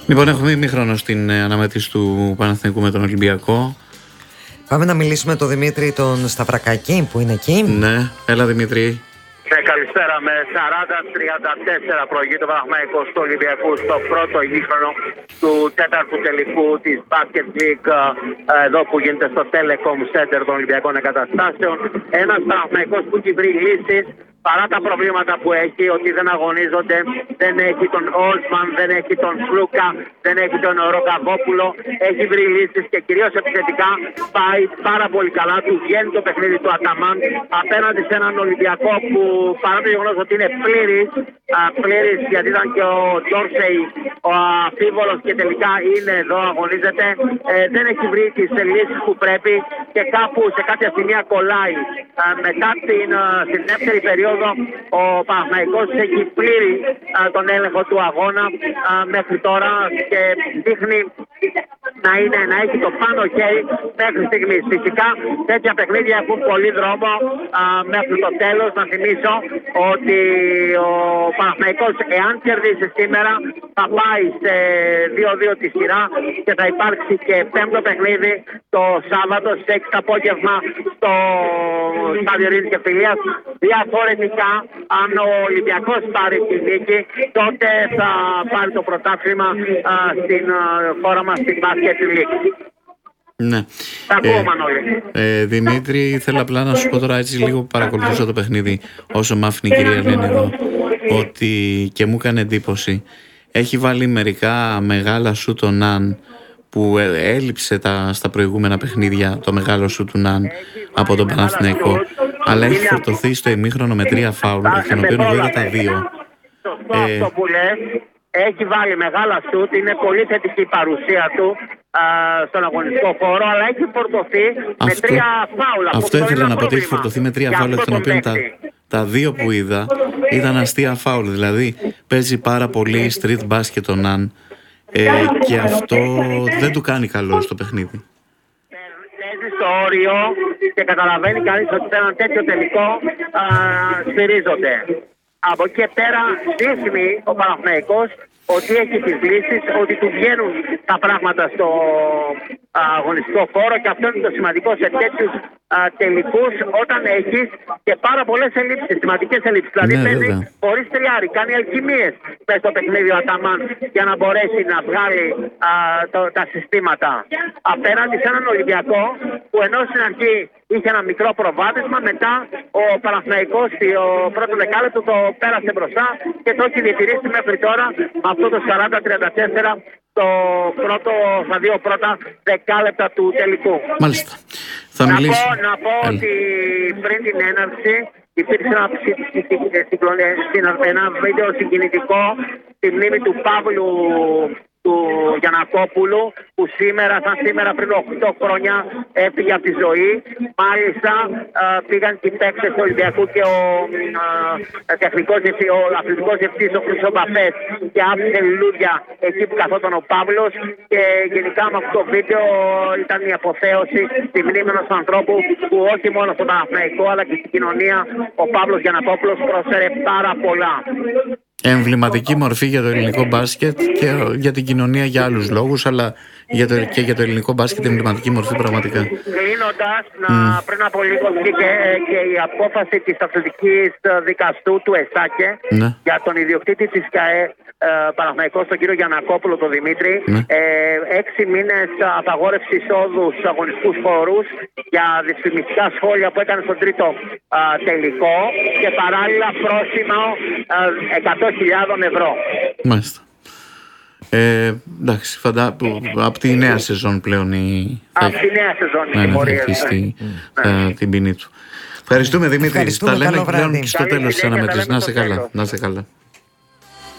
Λοιπόν, έχουμε ημίχρονο στην αναμέτρηση του Παναθηναϊκού με τον Ολυμπιακό. Πάμε να μιλήσουμε με τον Δημήτρη τον Σταυρακάκη που είναι εκεί. Ναι, έλα Δημήτρη. Καλησπέρα. Με 40-34 προηγεί το Παναθηναϊκός του Ολυμπιακού στο πρώτο ημίχρονο του τέταρτου τελικού της Basket League, εδώ που γίνεται στο Telecom Center των Ολυμπιακών Εγκαταστάσεων. Ένας Παναθηναϊκός που έχει βρει λύσεις παρά τα προβλήματα που έχει, ότι δεν αγωνίζονται, δεν έχει τον Όλσμαν, δεν έχει τον Σλούκα, δεν έχει τον Ροκαβόπουλο. Έχει βρει λύσεις και κυρίως επιθετικά πάει πάρα πολύ καλά. Του βγαίνει το παιχνίδι του Αταμάν απέναντι σε έναν Ολυμπιακό που παρά το γεγονός ότι είναι πλήρης, γιατί ήταν και ο Ντόρσεϊ ο αφίβολος και τελικά είναι εδώ, αγωνίζεται, δεν έχει βρει τις λύσεις που πρέπει και κάπου σε κάποια σημεία κολλάει. Μετά στην δεύτερη περίοδο ο Παναθηναϊκός έχει πλήρη τον έλεγχο του αγώνα μέχρι τώρα και δείχνει να έχει το πάνω χέρι μέχρι στιγμής. Φυσικά τέτοια παιχνίδια έχουν πολύ δρόμο μέχρι το τέλος. Να θυμίσω ότι ο Παναθηναϊκός, εάν κερδίσει σήμερα, θα πάει σε 2-2 τη σειρά και θα υπάρξει και πέμπτο παιχνίδι το Σάββατο στις 6 το απόγευμα στο Στάδιο Ειρήνης και Φιλίας. Διαφορετικά, αν ο Ολυμπιακός πάρει τη νίκη, τότε θα πάρει το πρωτάθλημα στην χώρα μας, στην Basket League. Ναι. Δημήτρη, θέλω απλά να σου πω τώρα, έτσι λίγο παρακολουθούσα το παιχνίδι όσο μ' άφηνε η κυρία Ελένη εδώ, ότι και μου έκανε εντύπωση. Έχει βάλει μερικά μεγάλα σου το Ναν που έλειψε στα προηγούμενα παιχνίδια, το μεγάλο σου του Ναν από τον Παναθηναϊκό, αλλά έχει φορτωθεί στο ημίχρονο με 3 φάουλ, εκ των οποίων εγώ είδα τα 2. Αυτό που λες, έχει βάλει μεγάλα σουτ, είναι πολύ θετική η παρουσία του στον αγωνιστικό χώρο, αλλά έχει φορτωθεί με 3 φάουλ. Αυτό ήθελα να πω, ότι έχει φορτωθεί με 3 φάουλ, εκ των οποίων τα 2 που είδα ήταν αστεία φάουλ. Δηλαδή παίζει πάρα πολύ street basket ο Ναν και αυτό δεν του κάνει καλό στο παιχνίδι. Παίζει στο όριο και καταλαβαίνει κανείς ότι σε ένα τέτοιο τελικό σφυρίζονται. Από εκεί και πέρα δείχνει ο Παναθηναϊκός ότι έχει τις λύσεις, ότι του βγαίνουν τα πράγματα στο αγωνιστικό χώρο, και αυτό είναι το σημαντικό σε τέτοιους τελικούς, όταν έχεις και πάρα πολλές ελλείψεις, σημαντικές ελλείψεις. Δηλαδή παίζει χωρίς τριάρι, κάνει αλχημίες μες στο παιχνίδι ο Αταμάν για να μπορέσει να βγάλει τα συστήματα. Απέναντι σε έναν Ολυμπιακό που ενώ στην αρχή είχε ένα μικρό προβάδισμα, μετά ο Παναθηναϊκός το πρώτο δεκάλεπτο το πέρασε μπροστά και το έχει διατηρήσει μέχρι τώρα με αυτό το 40-34 στα 2 πρώτα δεκάλεπτα του τελικού. Μάλιστα. Να πω ότι πριν την έναρξη υπήρξε ένα βίντεο συγκινητικό στη μνήμη του Παύλου του Γιαννακόπουλου, που σαν σήμερα πριν 8 χρόνια έφυγε από τη ζωή. Μάλιστα πήγαν και οι παίκτες του Ολυμπιακού και ο αθλητικός διευθυντής ο Χρυσό Μπαφές και άφησε λουλούδια εκεί που καθόταν ο Παύλος, και γενικά με αυτό το βίντεο ήταν η αποθέωση στη μνήμη ενός ανθρώπου που όχι μόνο στον Παναθηναϊκό αλλά και στην κοινωνία ο Παύλος Γιαννακόπουλος πρόσφερε πάρα πολλά. Εμβληματική μορφή για το ελληνικό μπάσκετ και για την κοινωνία για άλλους λόγους, αλλά και για το ελληνικό μπάσκετ εμβληματική μορφή πραγματικά. Κλείνοντας, πριν από λίγο βγήκε και η απόφαση της αθλητικής δικαστού του ΕΣΑΚΕ για τον ιδιοκτήτη της ΚΑΕ Παναθηναϊκός, τον κύριο Γιαννακόπουλο, τον Δημήτρη. 6 μήνες απαγόρευση εισόδου στους αγωνιστικούς χώρους για δυσφημιστικά σχόλια που έκανε στον τρίτο τελικό, και παράλληλα πρόστιμο 100.000 ευρώ. Μάλιστα. Εντάξει, από τη νέα σεζόν πλέον από τη νέα σεζόν θα έχει την ποινή του. Ευχαριστούμε Δημήτρη. Τα λέμε πλέον και στο τέλος της αναμετρήσης. Να είσαι καλά.